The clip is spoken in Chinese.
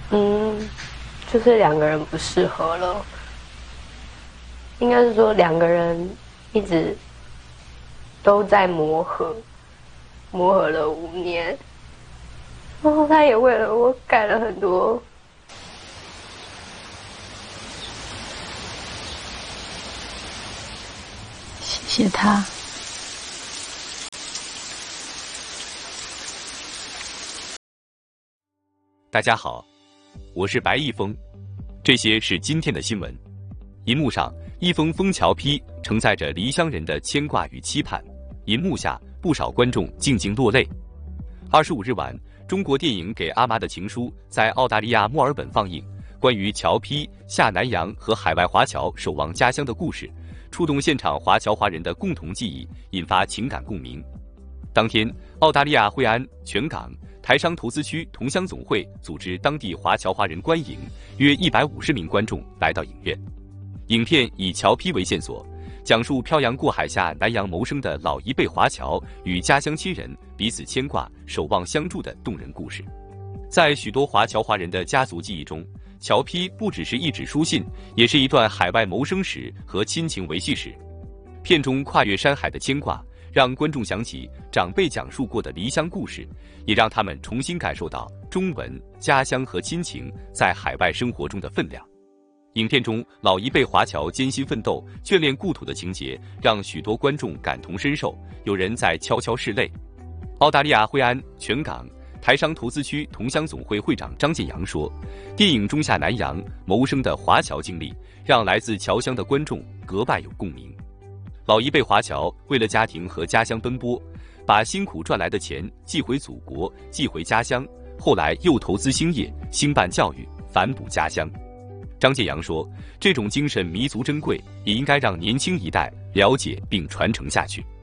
嗯，就是两个人不适合了，应该是说两个人一直都在磨合，磨合了5年，然后他也为了我改了很多。 谢谢他。 大家好，我是白一峰，这些是今天的新闻。银幕上，一封封桥批承载着离乡人的牵挂与期盼，银幕下，不少观众静静落泪。25日晚，中国电影《给阿妈的情书》在澳大利亚墨尔本放映，关于侨批下南洋和海外华侨守望家乡的故事，触动现场华侨华人的共同记忆，引发情感共鸣。当天，澳大利亚惠安、全港、台商投资区同乡总会组织当地华侨华人观影，约150名观众来到影院。影片以侨批为线索，讲述漂洋过海下南洋谋生的老一辈华侨与家乡亲人彼此牵挂、守望相助的动人故事。在许多华侨华人的家族记忆中，侨批不只是一纸书信，也是一段海外谋生史和亲情维系史。片中跨越山海的牵挂，让观众想起长辈讲述过的离乡故事，也让他们重新感受到中文、家乡和亲情在海外生活中的分量。影片中老一辈华侨艰辛奋斗、眷恋故土的情节，让许多观众感同身受，有人在悄悄拭泪。澳大利亚惠安、全港、台商投资区同乡总会会长张建阳说，电影中下南洋谋生的华侨经历，让来自侨乡的观众格外有共鸣。老一辈华侨为了家庭和家乡奔波，把辛苦赚来的钱寄回祖国，寄回家乡，后来又投资兴业，兴办教育，反哺家乡。张建阳说，这种精神弥足珍贵，也应该让年轻一代了解并传承下去。